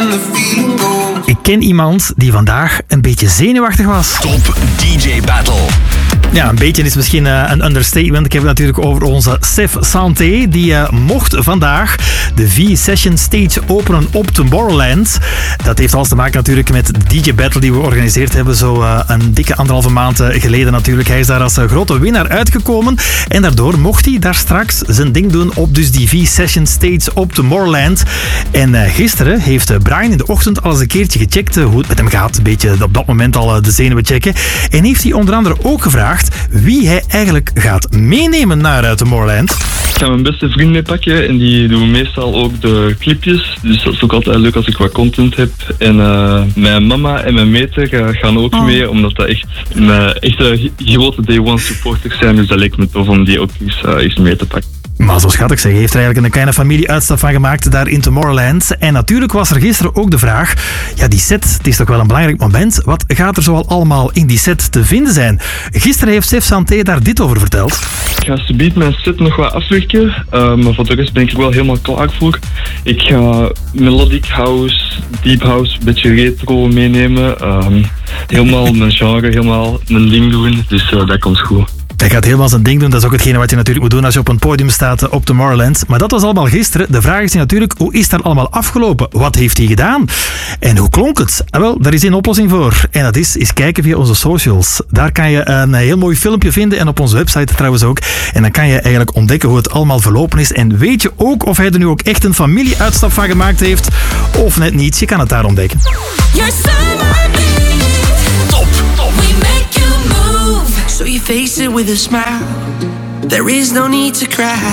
Ik ken iemand die vandaag een beetje zenuwachtig was. Top DJ Battle. Ja, een beetje is misschien een understatement. Ik heb het natuurlijk over onze Stef Santé. Die mocht vandaag de V-Session Stage openen op Tomorrowland. Dat heeft alles te maken natuurlijk met de DJ Battle die we georganiseerd hebben. Zo een dikke 1,5 maand geleden natuurlijk. Hij is daar als grote winnaar uitgekomen. En daardoor mocht hij daar straks zijn ding doen op dus die V-Session Stage op Tomorrowland. En gisteren heeft Brian in de ochtend al eens een keertje gecheckt hoe het met hem gaat. Een beetje op dat moment al de zenuwen checken. En heeft hij onder andere ook gevraagd wie hij eigenlijk gaat meenemen naar Tomorrowland. Ik ga mijn beste vriend meepakken en die doen meestal ook de clipjes. Dus dat is ook altijd leuk als ik wat content heb. En mijn mama en mijn meter gaan ook mee, omdat dat echt grote Day One supporters zijn. Dus dat leek me tof om die ook eens mee te pakken. Maar zo schattig, hij heeft er eigenlijk een kleine familieuitstap van gemaakt daar in Tomorrowland. En natuurlijk was er gisteren ook de vraag, ja die set, het is toch wel een belangrijk moment. Wat gaat er zoal allemaal in die set te vinden zijn? Gisteren heeft Stef Santé daar dit over verteld. Ik ga subiet mijn set nog wat afwerken, maar voor de rest ben ik er wel helemaal klaar voor. Ik ga melodic house, deep house, een beetje retro meenemen. Helemaal mijn genre, helemaal mijn ding doen, dus dat komt goed. Hij gaat helemaal zijn ding doen. Dat is ook hetgene wat je natuurlijk moet doen als je op een podium staat op Tomorrowland. Maar dat was allemaal gisteren. De vraag is natuurlijk, hoe is dat allemaal afgelopen? Wat heeft hij gedaan? En hoe klonk het? Wel, daar is een oplossing voor. En dat is kijken via onze socials. Daar kan je een heel mooi filmpje vinden. En op onze website trouwens ook. En dan kan je eigenlijk ontdekken hoe het allemaal verlopen is. En weet je ook of hij er nu ook echt een familieuitstap van gemaakt heeft. Of net niet. Je kan het daar ontdekken. So you face it with a smile. There is no need to cry.